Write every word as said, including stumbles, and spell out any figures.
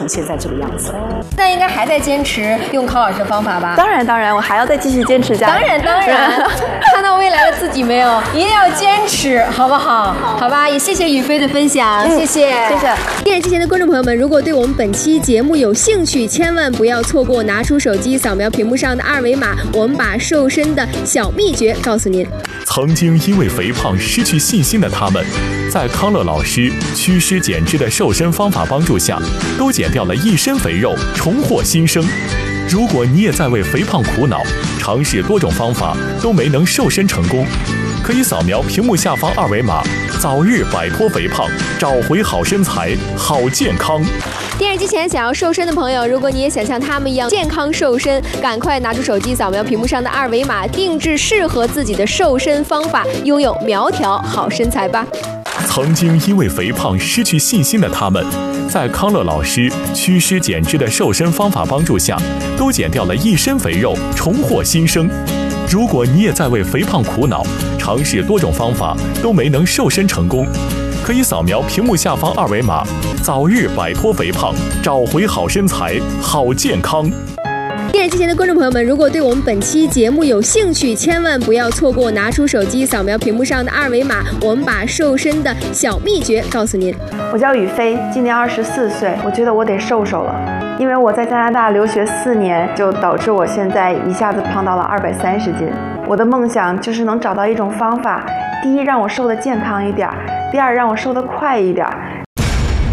成现在这个样子。 那应该还在坚持用康老师的方法吧？ 当然当然，我还要再继续坚持下来。当然当然，看到未来的自己没有？一定要坚持，好不好？好吧，也谢谢宇飞的分享，嗯、谢谢谢谢。 电视机前的观众朋友们，如果对我们本期节目有兴趣，千万不要错过，拿出手机扫描屏幕上的二维码，我们把瘦身的小秘诀告诉您。 曾经因为肥胖失去信心的他们，在康乐老师祛湿减脂的瘦身方法帮助下，都减掉了一身肥肉，重获新生。如果你也在为肥胖苦恼，尝试多种方法都没能瘦身成功，可以扫描屏幕下方二维码，早日摆脱肥胖，找回好身材、好健康。 电视机前想要瘦身的朋友，如果你也想像他们一样健康瘦身，赶快拿出手机扫描屏幕上的二维码，定制适合自己的瘦身方法，拥有苗条好身材吧。 曾经因为肥胖失去信心的他们，在康乐老师祛湿减脂的瘦身方法帮助下，都减掉了一身肥肉，重获新生。如果你也在为肥胖苦恼，尝试多种方法都没能瘦身成功，可以扫描屏幕下方二维码，早日摆脱肥胖，找回好身材、好健康。 电视机前的观众朋友们，如果对我们本期节目有兴趣，千万不要错过，拿出手机扫描屏幕上的二维码，我们把瘦身的小秘诀告诉您。 我叫宇飞，今年二十四岁，我觉得我得瘦瘦了，因为我在加拿大留学四年，就导致我现在一下子胖到了二百三十斤。我的梦想就是能找到一种方法，第一让我瘦得健康一点，第二让我瘦得快一点，